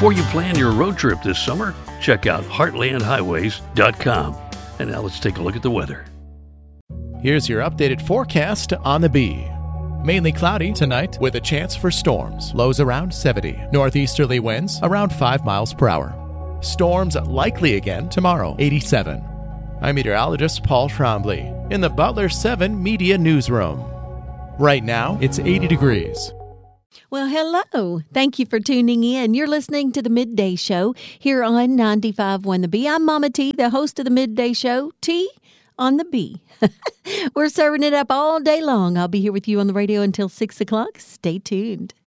Before you plan your road trip this summer, check out heartlandhighways.com. And now let's take a look at the weather. Here's your updated forecast on the Bee. Mainly cloudy tonight with a chance for storms. Lows around 70. Northeasterly winds around 5 miles per hour. Storms likely again tomorrow, 87. I'm meteorologist Paul Trombley in the Butler 7 Media Newsroom. Right now, it's 80 degrees. Well, hello. Thank you for tuning in. You're listening to the Midday Show here on 95.1 The Bee. I'm Mama T, the host of the Midday Show. T on the Bee. We're serving it up all day long. I'll be here with you on the radio until 6 o'clock. Stay tuned.